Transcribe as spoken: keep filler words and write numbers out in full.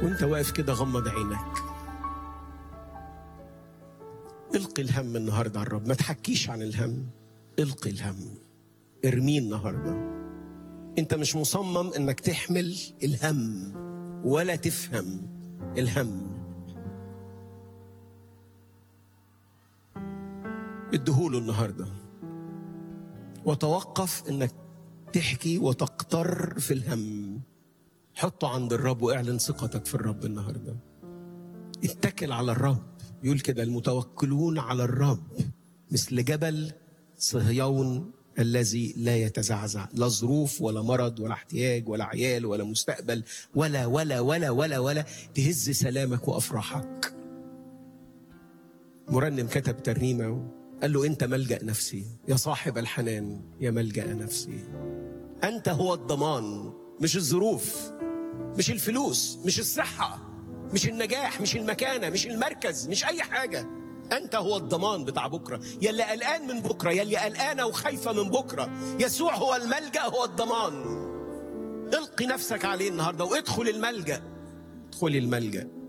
وانت واقف كده غمض عينك، القي الهم النهارده على الرب. ما تحكيش عن الهم، القي الهم، ارميه النهارده. انت مش مصمم انك تحمل الهم ولا تفهم الهم. ادهوله النهارده وتوقف انك تحكي وتقتر في الهم. حطه عند الرب واعلن ثقتك في الرب النهارده. اتكل على الرب. يقول كده المتوكلون على الرب مثل جبل صهيون الذي لا يتزعزع. لا ظروف ولا مرض ولا احتياج ولا عيال ولا مستقبل ولا ولا ولا ولا ولا تهز سلامك وافراحك. مرنم كتب ترنيمه قال له انت ملجأ نفسي يا صاحب الحنان يا ملجأ نفسي. انت هو الضمان، مش الظروف، مش الفلوس، مش الصحه، مش النجاح، مش المكانه، مش المركز، مش اي حاجه. انت هو الضمان بتاع بكره. يلي قلقان من بكره، يلي قلقانه وخايفه من بكره، يسوع هو الملجأ، هو الضمان. القي نفسك عليه النهارده وادخل الملجأ. ادخل الملجأ.